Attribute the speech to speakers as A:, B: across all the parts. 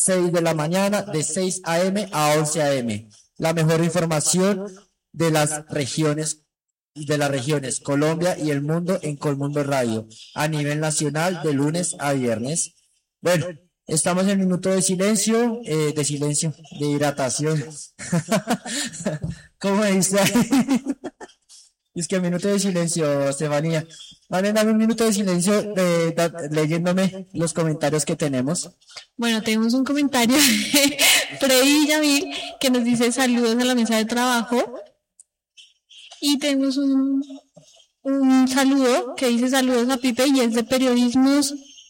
A: 6 de la mañana, de 6 a.m. a 11 a.m. La mejor información de las regiones Colombia y el mundo en Colmundo Radio, a nivel nacional, de lunes a viernes. Bueno, estamos en minuto de silencio, de hidratación. ¿Cómo dice ahí? Es que minuto de silencio, Estefanía. Vale, dame un minuto de silencio leyéndome los comentarios que tenemos.
B: Bueno, tenemos un comentario de Freddy Yamil que nos dice saludos a la mesa de trabajo. Y tenemos un saludo que dice saludos a Pipe y es de Periodismo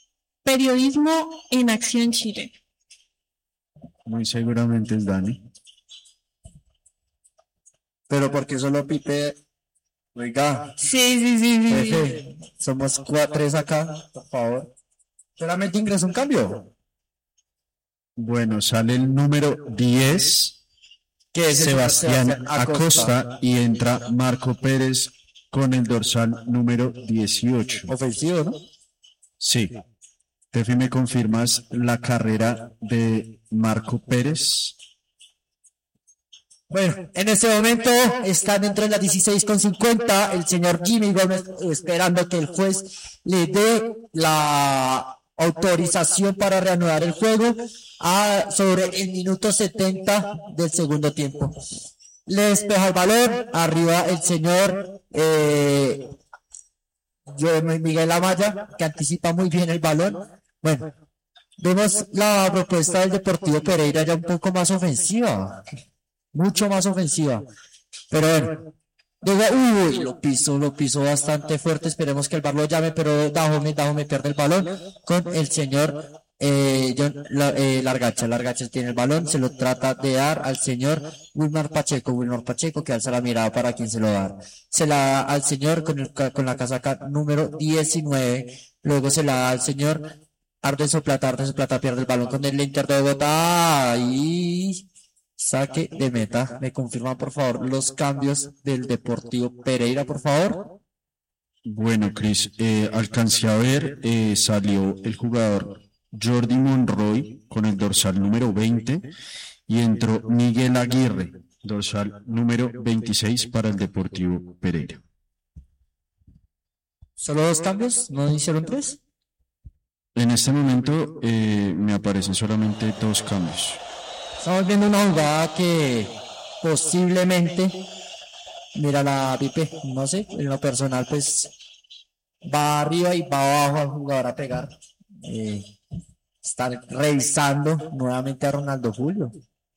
B: en Acción Chile.
C: Muy seguramente es Dani.
A: Pero porque solo Pipe, oiga.
B: Sí.
A: Jefe, somos 3 acá, por favor. Solamente ingresó un cambio.
C: Bueno, sale el número 10.
A: Que es
C: Sebastián Acosta y entra Marco Pérez con el dorsal número 18.
A: Ofensivo, ¿no?
C: Sí. Tefi, ¿me confirmas la carrera de Marco Pérez?
A: Bueno, en este momento están dentro de las 16:50 el señor Jimmy Gómez esperando que el juez le dé la autorización para reanudar el juego sobre el minuto 70 del segundo tiempo. Le despeja el balón, arriba el señor Miguel Amaya, que anticipa muy bien el balón. Bueno, vemos la propuesta del Deportivo Pereira ya un poco más ofensiva, mucho más ofensiva, pero bueno. Lo pisó bastante fuerte. Esperemos que el VAR lo llame, pero Dajome pierde el balón con el señor Largacha. Largacha tiene el balón, se lo trata de dar al señor Wilmar Pacheco que alza la mirada para quien se lo da. Se la da al señor con la casaca número 19. Luego se la da al señor Ardenzo Plata pierde el balón con el Inter de Bogotá y saque de meta. Me confirman por favor los cambios del Deportivo Pereira, por favor.
C: Bueno, Cris, alcancé a ver, salió el jugador Jordi Monroy con el dorsal número 20 y entró Miguel Aguirre, dorsal número 26 para el Deportivo Pereira.
A: ¿Solo 2 cambios? ¿No hicieron 3?
C: En este momento me aparecen solamente 2 cambios.
A: Estamos viendo una jugada que posiblemente, mira la Pipe, no sé, en lo personal pues va arriba y va abajo al jugador a pegar. Están revisando nuevamente a Ronaldo Julio.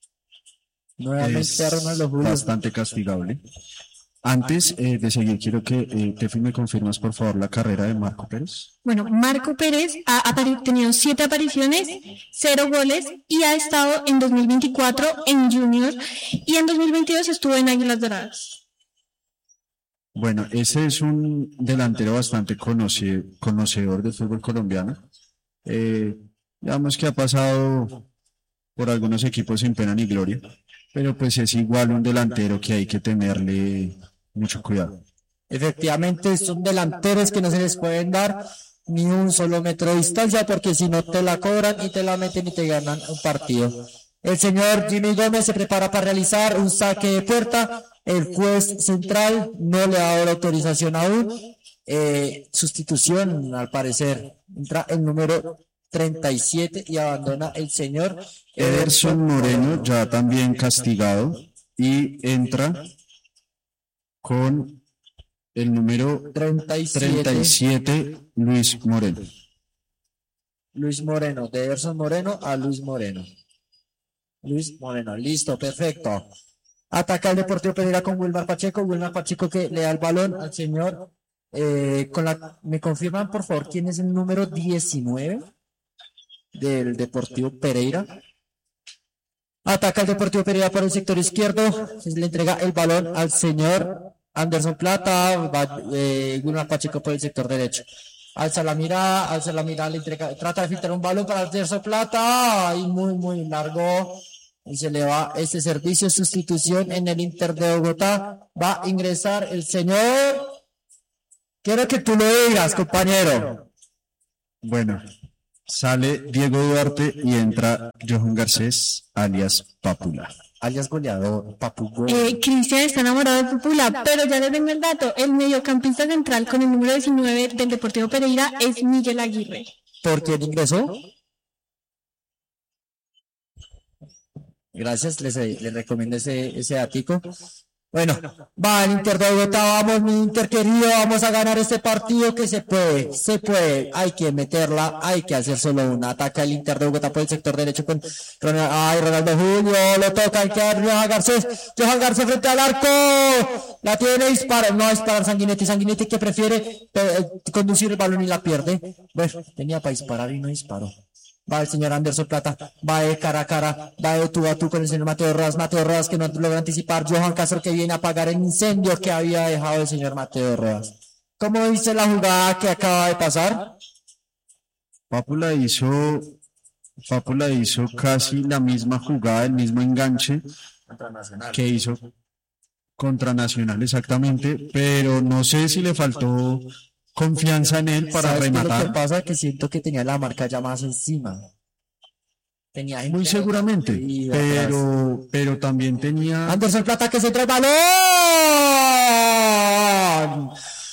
C: Bastante castigable. Antes de seguir, quiero que Tefi me confirmas por favor la carrera de Marco Pérez.
B: Bueno, Marco Pérez ha tenido 7 apariciones, 0 goles y ha estado en 2024 en Junior y en 2022 estuvo en Águilas Doradas.
C: Bueno, ese es un delantero bastante conocedor del fútbol colombiano. Digamos que ha pasado por algunos equipos sin pena ni gloria, pero pues es igual un delantero que hay que tenerle mucho cuidado.
A: Efectivamente, son delanteros que no se les pueden dar ni un solo metro de distancia, porque si no te la cobran y te la meten y te ganan un partido. El señor Jimmy Gómez se prepara para realizar un saque de puerta. El juez central no le ha dado la autorización aún. Sustitución, al parecer. Entra el número 37 y abandona el señor
C: Ederson Moreno, ya también castigado, y entra con el número 37 Luis Moreno.
A: De Ederson Moreno a Luis Moreno, listo, perfecto. Ataca el Deportivo Pereira con Wilmar Pacheco que le da el balón al señor, ¿me confirman por favor quién es el número 19 del Deportivo Pereira? Ataca el Deportivo Pereira por el sector izquierdo, le entrega el balón al señor Anderson Plata, Wilmar Pacheco por el sector derecho. Alza la mirada, le entrega, trata de filtrar un balón para Anderson Plata, y muy largo, y se le va ese servicio, sustitución en el Inter de Bogotá. Va a ingresar el señor, quiero que tú lo digas, compañero.
C: Bueno, Sale Diego Duarte y entra Johan Garcés, alias Papula.
A: Alias goleador, Papu Gol.
B: Cristian está enamorado de Popula, pero ya le tengo el dato. El mediocampista central con el número 19 del Deportivo Pereira es Miguel Aguirre.
A: ¿Por quién ingresó? Gracias, les recomiendo ese datico. Bueno, va el Inter de Bogotá, vamos mi Inter querido, vamos a ganar este partido que se puede, hay que meterla, hay que hacer solo una. Ataca el Inter de Bogotá por el sector derecho con Ronaldo Julio, lo toca, hay que dar Johan Garcés frente al arco, la tiene, dispara, no dispara Sanguinetti que prefiere conducir el balón y la pierde. Bueno, tenía para disparar y no disparó. Va el señor Anderson Plata, va de cara a cara, va de tú a tú con el señor Mateo Rodas que no logra anticipar, Johan Castro que viene a apagar el incendio que había dejado el señor Mateo Rodas. ¿Cómo viste la jugada que acaba de pasar?
C: Papula hizo casi la misma jugada, el mismo enganche que hizo contra Nacional exactamente, pero no sé si le faltó confianza en él para rematar.
A: Lo que pasa es que siento que tenía la marca ya más encima. Tenía
C: muy seguramente, pero también tenía
A: Anderson Plata que se trae el balón.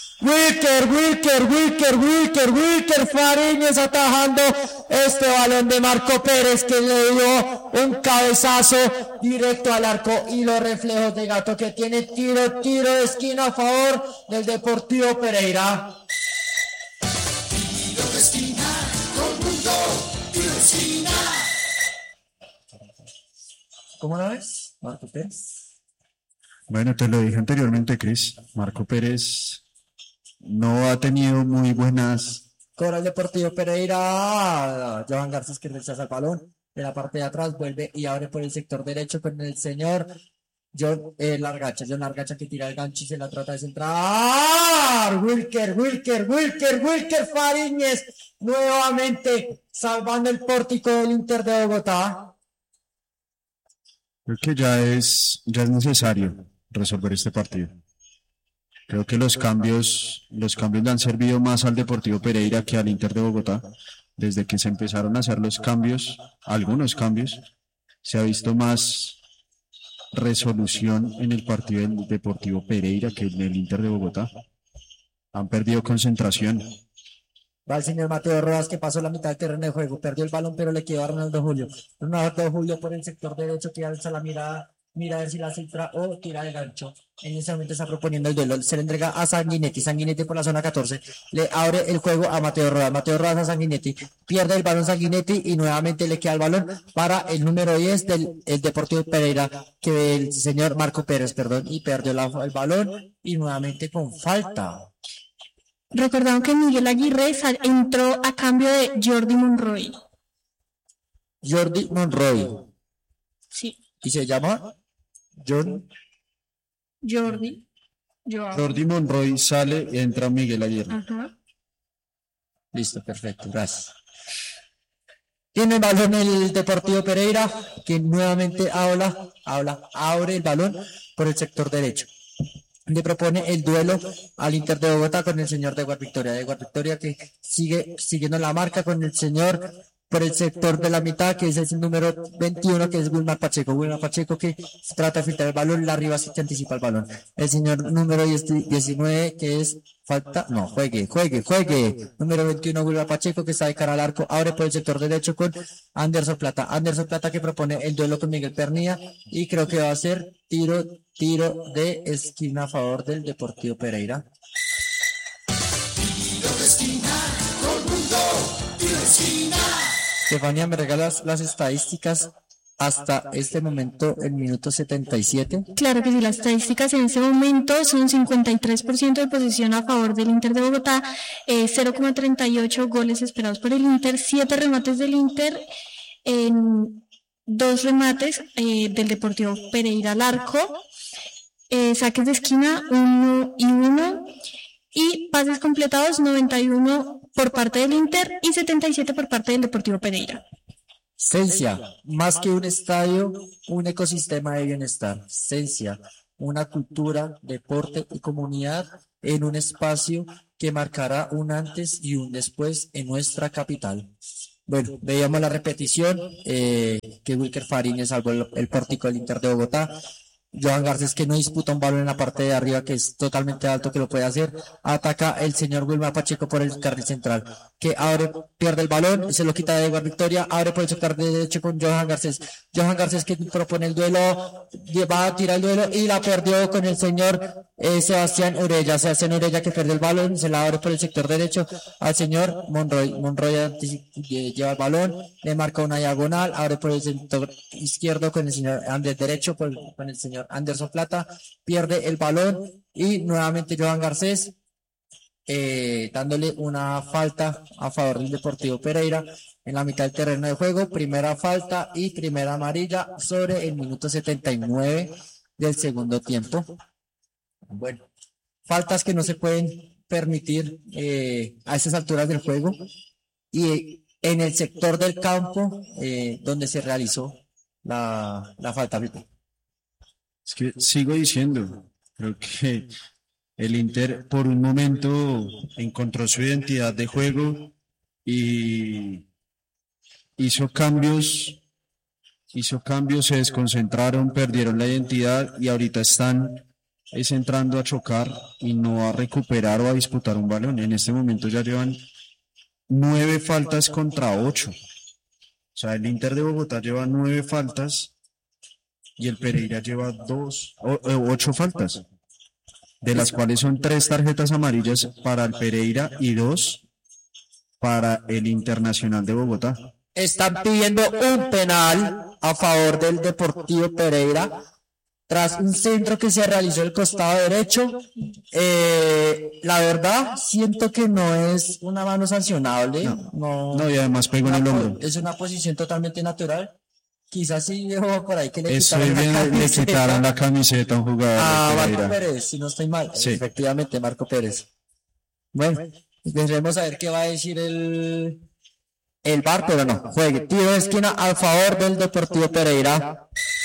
A: Wilker Fariñez atajando este balón de Marco Pérez que le dio un cabezazo directo al arco y los reflejos de Gato que tiene tiro de esquina a favor del Deportivo Pereira. Tiro de esquina, todo el mundo, tiro de esquina. ¿Cómo la ves, Marco Pérez?
C: Bueno, te lo dije anteriormente, Cris. Marco Pérez no ha tenido muy buenas.
A: Cobra el Deportivo Pereira. Johan Garcés que rechaza el balón. De la parte de atrás vuelve y abre por el sector derecho con el señor John Largacha que tira el gancho y se la trata de centrar. Wilker Fariñez nuevamente salvando el pórtico del Inter de Bogotá.
C: Creo que ya es necesario resolver este partido. Creo que los cambios le han servido más al Deportivo Pereira que al Inter de Bogotá. Desde que se empezaron a hacer algunos cambios, se ha visto más resolución en el partido del Deportivo Pereira que en el Inter de Bogotá. Han perdido concentración.
A: Va el señor Mateo Rodas que pasó la mitad del terreno de juego, perdió el balón pero le quedó a Ronaldo Julio por el sector derecho que alza la mirada, mira a ver si la cifra o tira el gancho. En ese momento está proponiendo el duelo, se le entrega a Sanguinetti por la zona 14, le abre el juego a Mateo Rodas a Sanguinetti, pierde el balón Sanguinetti y nuevamente le queda el balón para el número 10 del Deportivo Pereira, que el señor Marco Pérez, y perdió el balón y nuevamente con falta.
B: Recordamos que Miguel Aguirre entró a cambio de Jordi Monroy. Sí.
A: ¿Y se llama?
B: Jordi
C: Monroy sale y entra Miguel Aguirre.
B: Ajá.
A: Listo, perfecto, gracias. Tiene el balón el Deportivo Pereira, que nuevamente abre el balón por el sector derecho. Le propone el duelo al Inter de Bogotá con el señor de Victoria que sigue siguiendo la marca con el señor por el sector de la mitad, que es el número 21, que es Wilmar Pacheco que se trata de filtrar el balón, la arriba se anticipa el balón. El señor número 19, que es juegue. Número 21, Wilmar Pacheco, que está de cara al arco, abre por el sector derecho con Anderson Plata que propone el duelo con Miguel Pernía, y creo que va a ser tiro de esquina a favor del Deportivo Pereira. Tiro de esquina, todo el mundo, tiro de esquina. Estefanía, ¿me regalas las estadísticas hasta este momento, el minuto 77?
B: Claro que sí, las estadísticas en este momento son 53% de posesión a favor del Inter de Bogotá, 0,38 goles esperados por el Inter, 7 remates del Inter, 2 remates del Deportivo Pereira al arco, saques de esquina 1 y 1, y pases completados 91 por parte del Inter y 77 por parte del Deportivo Pereira.
A: Cencia, más que un estadio, un ecosistema de bienestar. Cencia, una cultura, deporte y comunidad en un espacio que marcará un antes y un después en nuestra capital. Bueno, veíamos la repetición, que Wilker Fariñez salvó el pórtico del Inter de Bogotá. Johan Garcés, que no disputa un balón en la parte de arriba, que es totalmente alto, que lo puede hacer. Ataca el señor Wilmar Pacheco por el carril central, que abre, pierde el balón, se lo quita de Edward Victoria, abre por el sector derecho con Johan Garcés. Johan Garcés, que propone el duelo, va a tirar el duelo y la perdió con el señor Sebastián Urella. Sebastián Urella, que pierde el balón, se la abre por el sector derecho al señor Monroy. Monroy lleva el balón, le marca una diagonal, abre por el sector izquierdo con el señor Andrés derecho, con el señor Anderson Plata, pierde el balón y nuevamente Johan Garcés, dándole una falta a favor del Deportivo Pereira en la mitad del terreno de juego. Primera falta y primera amarilla sobre el minuto 79 del segundo tiempo. Bueno, faltas que no se pueden permitir a estas alturas del juego y en el sector del campo donde se realizó la falta.
C: Es que sigo diciendo, creo que el Inter por un momento encontró su identidad de juego y hizo cambios, se desconcentraron, perdieron la identidad y ahorita están entrando a chocar y no a recuperar o a disputar un balón. En este momento ya llevan 9 faltas contra 8. O sea, el Inter de Bogotá lleva 9 faltas y el Pereira lleva 8 faltas, de las cuales son 3 tarjetas amarillas para el Pereira y 2 para el Internacional de Bogotá.
A: Están pidiendo un penal a favor del Deportivo Pereira tras un centro que se realizó el costado derecho. La verdad, siento que no es una mano sancionable.
C: No, y además pegó en el hombro.
A: Es una posición totalmente natural. Quizás sí dejó por ahí que le
C: quitaron la camiseta a un jugador.
A: Marco Pérez, si no estoy mal. Sí. Efectivamente, Marco Pérez. Bueno, veremos a ver qué va a decir el VAR, pero no. Juegue. Tiro de esquina a favor del Deportivo Pereira.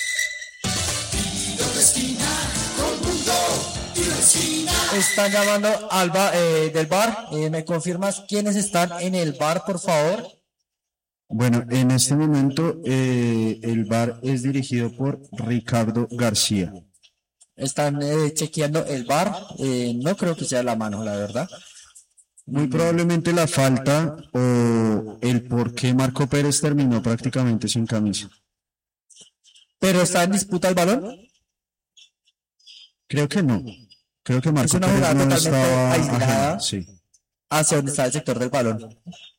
A: Están llamando al del VAR. ¿Me confirmas quiénes están en el VAR, por favor?
C: Bueno, en este momento el VAR es dirigido por Ricardo García.
A: Están chequeando el VAR. No creo que sea la mano, la verdad.
C: Muy probablemente la falta o el por qué Marco Pérez terminó prácticamente sin camisa.
A: ¿Pero está en disputa el balón?
C: Creo que no. Creo que Marco Pérez no estaba
A: aislada,
C: sí,
A: hacia donde está el sector del balón.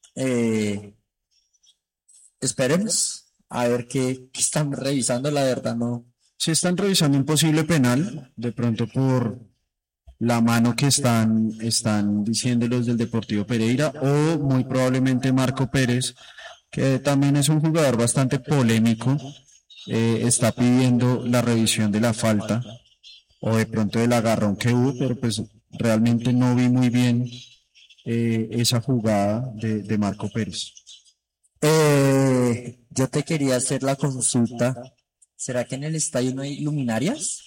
A: Esperemos a ver qué están revisando, la verdad no.
C: Sí, están revisando un posible penal, de pronto por la mano que están diciendo los del Deportivo Pereira, o muy probablemente Marco Pérez, que también es un jugador bastante polémico, está pidiendo la revisión de la falta, o de pronto del agarrón que hubo, pero pues realmente no vi muy bien esa jugada de Marco Pérez.
A: Yo te quería hacer la consulta. ¿Será que en el estadio no hay luminarias?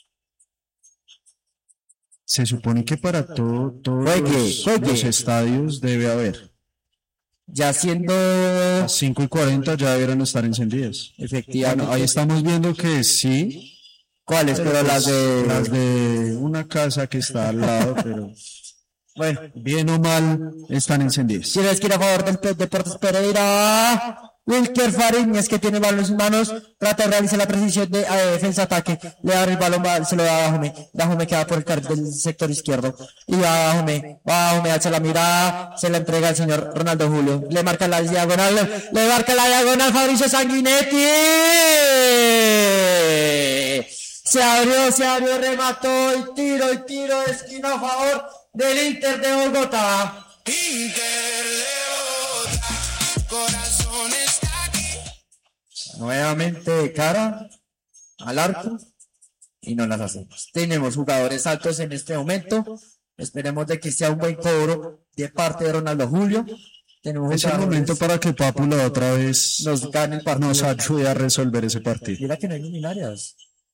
C: Se supone que para todos los estadios debe haber.
A: Ya siendo
C: a 5:40 ya deberán estar encendidas.
A: Efectivamente.
C: Bueno, ahí estamos viendo que sí.
A: ¿Cuáles? Pero
C: las de una casa que está al lado, pero bueno, bien o mal están encendidas.
A: Tienes que ir a favor del Deportes Pereira. Wilker Fariñez, que tiene el balón en sus manos, trata de realizar la precisión de defensa-ataque. Le da el balón, se lo da a Dajome. Dajome queda por el carril del sector izquierdo. Y va Dajome, hace la mirada, se la entrega al señor Ronaldo Julio. Le marca la diagonal, Fabricio Sanguinetti. Se abrió, remató y tiro de esquina a favor del Inter de Bogotá. Inter de Bogotá, corazón está aquí. Nuevamente de cara al arco y no las hacemos. Tenemos jugadores altos en este momento. Esperemos de que sea un buen cobro de parte de Ronaldo Julio. Tenemos
C: es el momento para que Papu la otra vez
A: nos gane el partido.
C: Nos ayude a resolver ese partido.
A: Mira que no hay luminarias.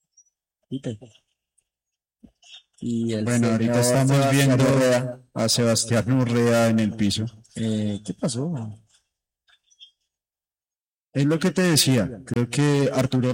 A: Y
C: bueno, ahorita estamos viendo a Sebastián Urrea en el piso.
A: ¿Qué pasó?
C: Es lo que te decía, creo que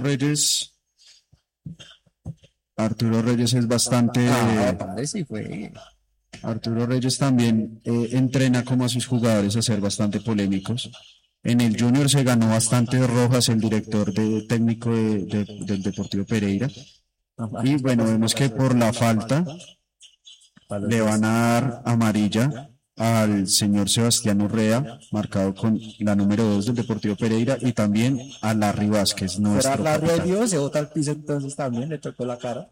C: Arturo Reyes es bastante,
A: Padre, sí fue.
C: Arturo Reyes también entrena como a sus jugadores a ser bastante polémicos. En el Junior se ganó bastante rojas el director técnico del Deportivo Pereira. Y bueno, vemos que por la falta le van a dar amarilla al señor Sebastián Urrea, marcado con la número 2 del Deportivo Pereira, y también a Larry Vázquez,
A: Fuera
C: nuestro
A: la de
C: capitán.
A: Dios, se bota al piso, entonces también le tocó la cara.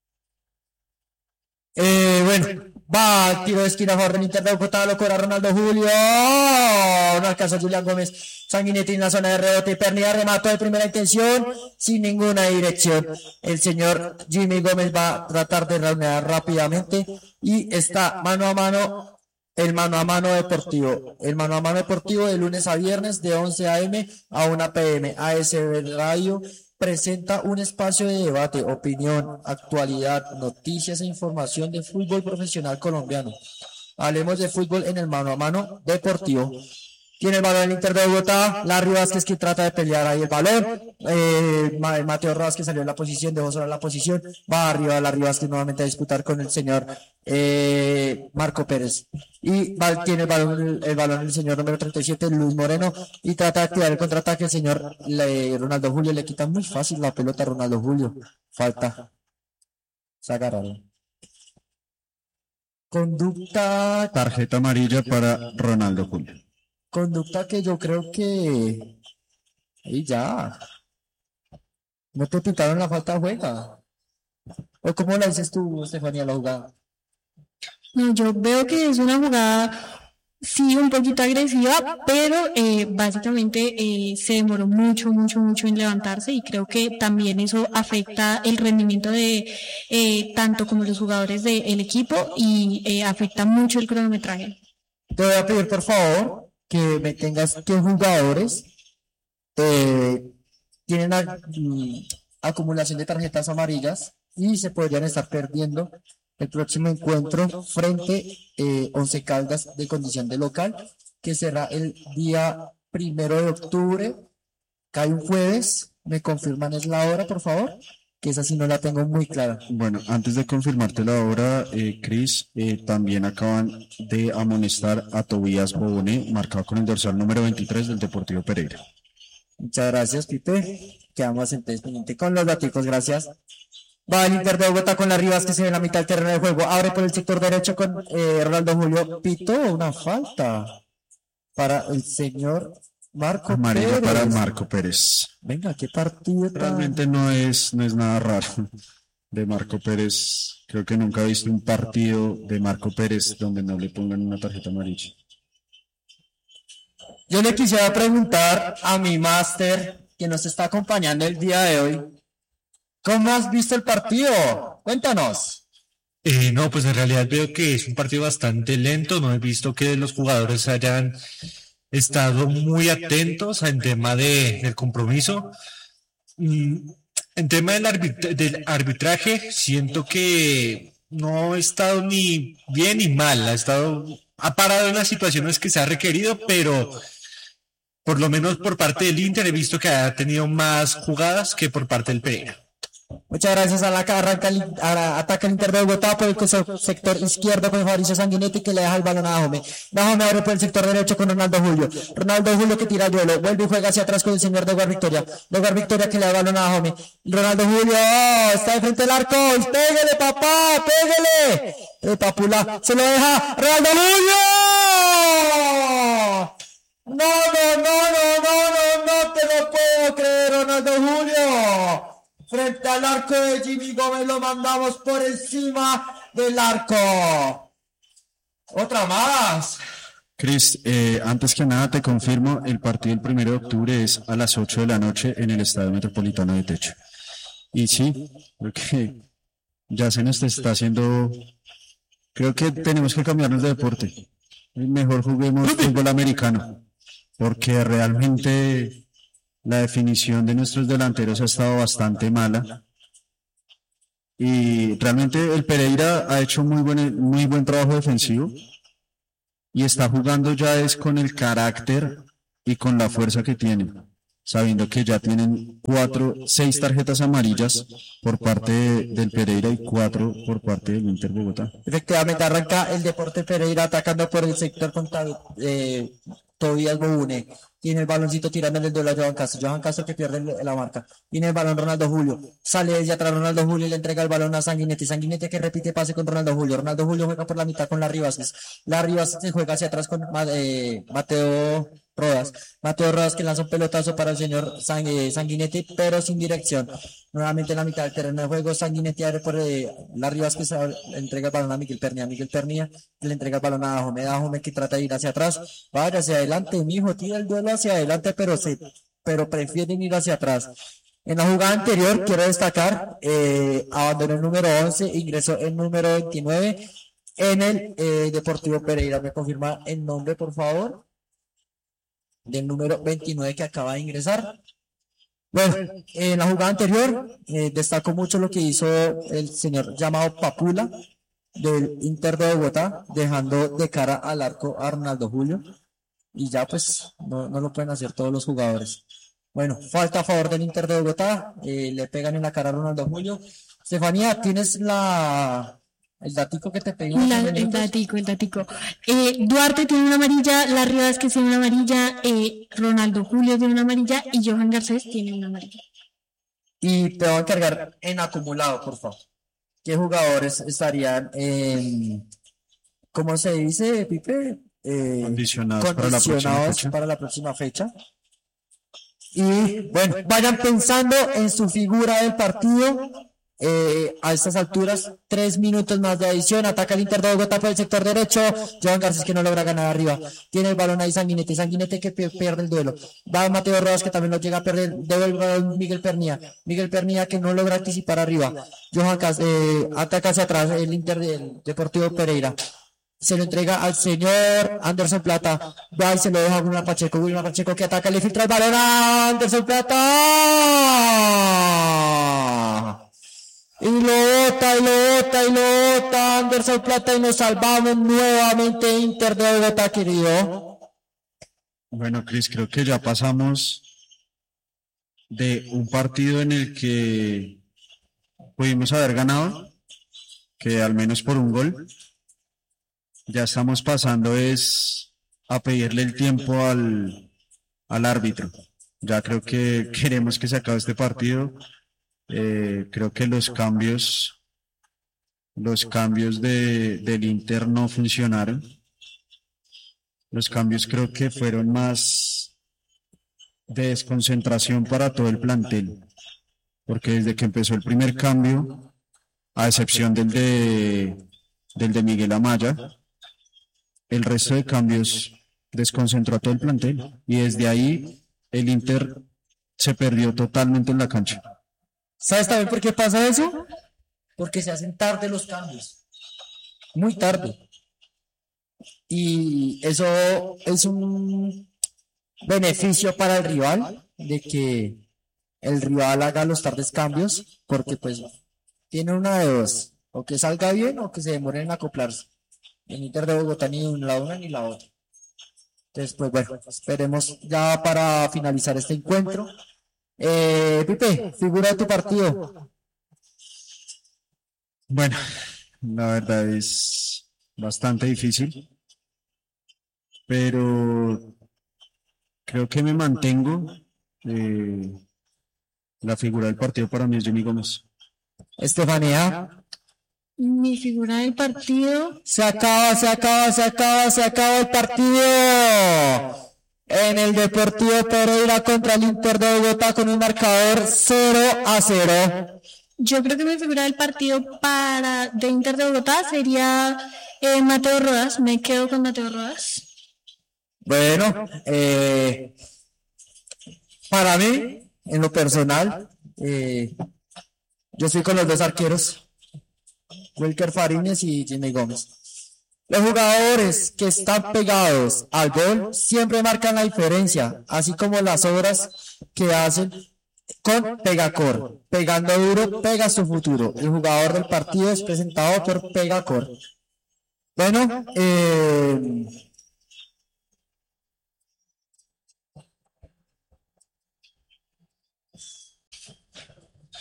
A: Bueno, va, tiro de esquina a favor del Inter de Bogotá, lo cobra Ronaldo Julio. No alcanza Julián Gómez. Sanguinetti en la zona de rebote. Pernilla remató de primera intención, sin ninguna dirección. El señor Jimmy Gómez va a tratar de reanudar rápidamente. Y está mano a mano. El mano a mano deportivo. El mano a mano deportivo de lunes a viernes de 11 a.m. a 1 p.m. ASB Radio presenta un espacio de debate, opinión, actualidad, noticias e información de fútbol profesional colombiano. Hablemos de fútbol en el mano a mano deportivo. Tiene el balón el Inter de Bogotá, Larry Vázquez que trata de pelear ahí el balón, Mateo Vázquez salió en la posición, dejó sola la posición, va arriba Larry Vázquez nuevamente a disputar con el señor Marco Pérez, y tiene el balón el señor número 37, Luis Moreno, y trata de activar el contraataque el señor Ronaldo Julio, le quita muy fácil la pelota a Ronaldo Julio, falta, se agarraron. Conducta
C: Tarjeta amarilla para Ronaldo Julio.
A: Conducta que yo creo que ahí ya no te pitaron la falta de juega. ¿O cómo la dices tú, Estefanía, la jugada?
B: No, yo veo que es una jugada, sí, un poquito agresiva, pero básicamente se demoró mucho en levantarse y creo que también eso afecta el rendimiento de tanto como los jugadores del equipo y afecta mucho el cronometraje.
A: Te voy a pedir, por favor, que me tengas qué jugadores tienen acumulación de tarjetas amarillas y se podrían estar perdiendo el próximo encuentro frente Once Caldas de condición de local, que será el día 1 de octubre, cae un jueves. ¿Me confirman es la hora, por favor? Que esa sí no la tengo muy clara.
C: Bueno, antes de confirmarte la hora, Cris, también acaban de amonestar a Tobías Boboné, marcado con el dorsal número 23 del Deportivo Pereira.
A: Muchas gracias, Pipe. Quedamos entonces pendiente con los datos, gracias. Va el Inter de Bogotá con Larry Vázquez que se ve en la mitad del terreno de juego. Abre por el sector derecho con Ronaldo Julio. Pito, una falta para el señor Marco
C: Amarilla
A: Pérez.
C: para Marco Pérez.
A: Venga, qué partido tan...
C: Realmente no es nada raro de Marco Pérez. Creo que nunca he visto un partido de Marco Pérez donde no le pongan una tarjeta amarilla.
A: Yo le quisiera preguntar a mi máster que nos está acompañando el día de hoy. ¿Cómo has visto el partido? Cuéntanos.
D: No, pues en realidad veo que es un partido bastante lento. No he visto que los jugadores hayan estado muy atentos al tema del compromiso. En tema del arbitraje, siento que no ha estado ni bien ni mal. Ha parado en las situaciones que se ha requerido, pero por lo menos por parte del Inter he visto que ha tenido más jugadas que por parte del Pereira.
A: Muchas gracias a la que ataca el Inter de Bogotá por el sector izquierdo con Fabricio Sanguinetti que le deja el balón a Dajome. Dajome abre por el sector derecho con Ronaldo Julio. Ronaldo Julio que tira el duelo, vuelve y juega hacia atrás con el señor Deguar Victoria. Deguar Victoria que le da el balón a Dajome. Ronaldo Julio está de frente al arco. ¡Pégale, papá! ¡Pégale! El Papula se lo deja. ¡Ronaldo Julio! No te lo puedo creer, Ronaldo Julio. Frente al arco de Jimmy Gómez lo mandamos por encima del arco. Otra más.
C: Cris, antes que nada te confirmo, el partido del 1 de octubre es a las 8 de la noche en el Estadio Metropolitano de Techo. Y sí, creo que ya se nos está haciendo, creo que tenemos que cambiarnos de deporte. Mejor juguemos fútbol americano, porque realmente la definición de nuestros delanteros ha estado bastante mala y realmente el Pereira ha hecho muy buen trabajo defensivo y está jugando ya es con el carácter y con la fuerza que tiene. sabiendo que ya tienen 6 tarjetas amarillas por parte del Pereira y 4 por parte del Inter Bogotá.
A: Efectivamente, arranca el Deporte Pereira atacando por el sector con Tobías Bobune. Tiene el baloncito tirando en el duelo a Johan Castro. Johan Castro que pierde la marca. Tiene el balón Ronaldo Julio. Sale desde atrás Ronaldo Julio y le entrega el balón a Sanguinetti. Sanguinetti que repite pase con Ronaldo Julio. Ronaldo Julio juega por la mitad con Larry Vázquez. Larry Vázquez se juega hacia atrás con Mateo Rodas. Mateo Rodas que lanza un pelotazo para el señor Sanguinetti, pero sin dirección. Nuevamente en la mitad del terreno de juego, Sanguinetti abre por Larry Vázquez, le entrega el balón a Miguel Pernía. Miguel Pernía le entrega el balón a Dajome. Dajome que trata de ir hacia atrás. Vaya hacia adelante, mijo, tira el duelo hacia adelante, pero prefieren ir hacia atrás. En la jugada anterior, quiero destacar, abandonó el número 11, ingresó el número 29 en el Deportivo Pereira. ¿Me confirma el nombre, por favor? Del número 29 que acaba de ingresar. Bueno, en la jugada anterior destacó mucho lo que hizo el señor llamado Papula del Inter de Bogotá, dejando de cara al arco a Ronaldo Julio, y ya pues no lo pueden hacer todos los jugadores. Bueno, falta a favor del Inter de Bogotá, le pegan en la cara a Ronaldo Julio. Estefanía, ¿tienes el datico que te pedí?
B: El datico. Duarte tiene una amarilla, Larry Vázquez tiene una amarilla, Ronaldo Julio tiene una amarilla y Johan Garcés tiene una amarilla.
A: Y te voy a encargar en acumulado, por favor. ¿Qué jugadores estarían ¿cómo se dice, Pipe?
C: Condicionados
A: para la próxima fecha. Y bueno, vayan pensando en su figura del partido. A estas alturas, 3 minutos más de adición. Ataca el Inter de Bogotá por el sector derecho. Johan Garcés que no logra ganar arriba. Tiene el balón ahí Sanguinetti que pierde el duelo. Va Mateo Rodas que también lo llega a perder. Devuelve el balón Miguel Pernía que no logra anticipar arriba. Johan Garcés ataca hacia atrás el Inter del Deportivo Pereira. Se lo entrega al señor Anderson Plata. Va y se lo deja a Wilmar Pacheco que ataca, le filtra el balón a Anderson Plata. Y lo bota Anderson Plata y nos salvamos nuevamente Inter de Bogotá, querido.
C: Bueno, Cris, creo que ya pasamos de un partido en el que pudimos haber ganado, que al menos por un gol. Ya estamos pasando a pedirle el tiempo al árbitro. Ya creo que queremos que se acabe este partido. Creo que los cambios del Inter no funcionaron. Los cambios creo que fueron más de desconcentración para todo el plantel. Porque desde que empezó el primer cambio, a excepción del de Miguel Amaya, el resto de cambios desconcentró a todo el plantel y desde ahí el Inter se perdió totalmente en la cancha.
A: ¿Sabes también por qué pasa eso? Porque se hacen tarde los cambios, muy tarde. Y eso es un beneficio para el rival, de que el rival haga los tardes cambios, porque pues tiene una de dos, o que salga bien o que se demoren en acoplarse. En Inter de Bogotá ni la una ni la otra. Entonces, pues bueno, esperemos ya para finalizar este encuentro. Pipe, figura de tu partido.
C: Bueno, la verdad es bastante difícil, pero creo que me mantengo. La figura del partido para mí es Jimmy Gómez.
A: Estefanía.
B: Mi figura del partido.
A: Se acaba el partido. En el Deportivo Pereira contra el Inter de Bogotá con un marcador 0-0.
B: Yo creo que mi figura del partido de Inter de Bogotá sería Mateo Rodas. Me quedo con Mateo Rodas.
A: Bueno, para mí, en lo personal, yo estoy con los dos arqueros. Wilker Fariñez y Jimmy Gómez. Los jugadores que están pegados al gol siempre marcan la diferencia, así como las obras que hacen con Pegacor. Pegando duro, pega su futuro. El jugador del partido es presentado por Pegacor. Bueno,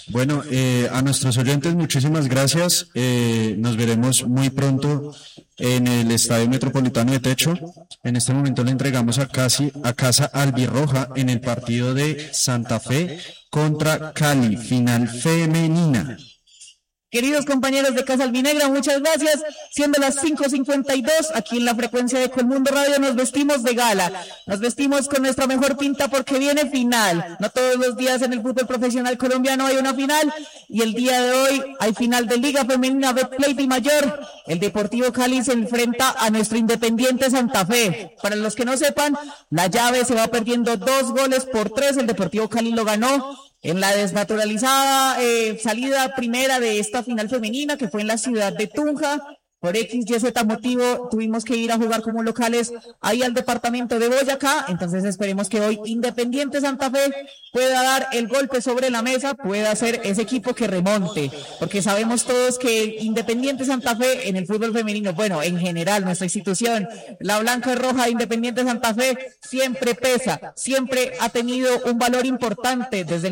C: Bueno, a nuestros oyentes muchísimas gracias. Nos veremos muy pronto en el Estadio Metropolitano de Techo. En este momento le entregamos a Casa Albirroja en el partido de Santa Fe contra Cali, final femenina.
E: Queridos compañeros de Casa Albinegra, muchas gracias. Siendo las 5:52, aquí en la frecuencia de Colmundo Radio nos vestimos de gala. Nos vestimos con nuestra mejor pinta porque viene final. No todos los días en el fútbol profesional colombiano hay una final. Y el día de hoy hay final de Liga Femenina Betplay Di Mayor. El Deportivo Cali se enfrenta a nuestro Independiente Santa Fe. Para los que no sepan, la llave se va perdiendo 2-3. El Deportivo Cali lo ganó en la desnaturalizada salida primera de esta final femenina, que fue en la ciudad de Tunja. Por X, Y, Z motivo, tuvimos que ir a jugar como locales ahí al departamento de Boyacá. Entonces esperemos que hoy Independiente Santa Fe pueda dar el golpe sobre la mesa, pueda ser ese equipo que remonte, porque sabemos todos que Independiente Santa Fe en el fútbol femenino, bueno, en general, nuestra institución, la blanca y roja de Independiente Santa Fe, siempre pesa, siempre ha tenido un valor importante desde el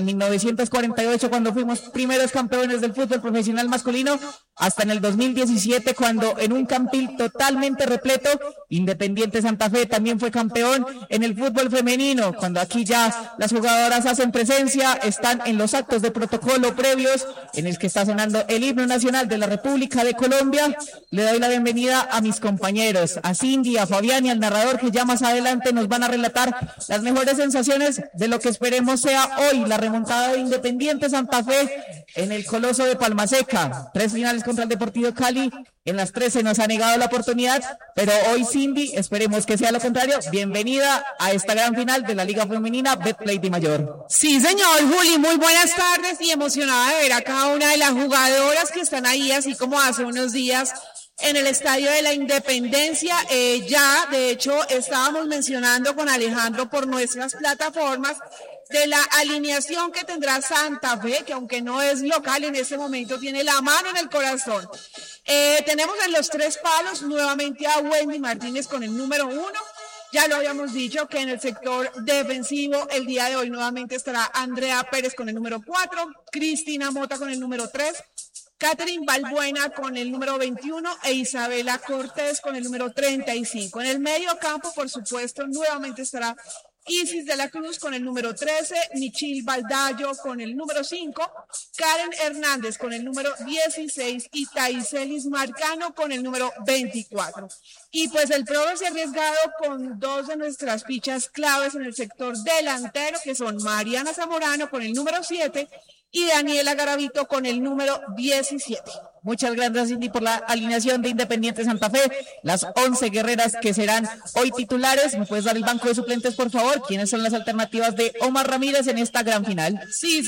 E: 1948, cuando fuimos primeros campeones del fútbol profesional masculino, hasta en el 2017, cuando en un campil totalmente repleto, Independiente Santa Fe también fue campeón en el fútbol femenino, cuando aquí ya las jugadoras hacen presencia, están en los actos de protocolo previos, en el que está sonando el himno nacional de la República de Colombia. Le doy la bienvenida a mis compañeros, a Cindy, a Fabián y al narrador, que ya más adelante nos van a relatar las mejores sensaciones de lo que esperemos sea hoy la remontada de Independiente Santa Fe en el Coloso de Palmaseca. 3 finales contra el Deportivo Cali, en las 3 se nos ha negado la oportunidad, pero hoy, Cindy, esperemos que sea lo contrario. Bienvenida a esta gran final de la Liga Femenina Betplay Di Mayor.
F: Sí, señor Juli, muy buenas tardes y emocionada de ver a cada una de las jugadoras que están ahí, así como hace unos días en el Estadio de la Independencia. Ya, de hecho, estábamos mencionando con Alejandro por nuestras plataformas de la alineación que tendrá Santa Fe, que aunque no es local, en este momento tiene la mano en el corazón. Tenemos en los 3 palos nuevamente a Wendy Martínez con el número 1. Ya lo habíamos dicho que en el sector defensivo el día de hoy nuevamente estará Andrea Pérez con el número 4, Cristina Mota con el número 3, Catherine Balbuena con el número 21 e Isabela Cortés con el número 35. En el medio campo, por supuesto, nuevamente estará Isis de la Cruz con el número 13, Michil Baldayo con el número 5, Karen Hernández con el número 16 y Taiselis Marcano con el número 24. Y pues el Prover se ha arriesgado con 2 de nuestras fichas claves en el sector delantero, que son Mariana Zamorano con el número 7 y Daniela Garavito con el número 17.
E: Muchas gracias, Cindy, por la alineación de Independiente Santa Fe. Las 11 guerreras que serán hoy titulares. ¿Me puedes dar el banco de suplentes, por favor? ¿Quiénes son las alternativas de Omar Ramírez en esta gran final?
F: Sí,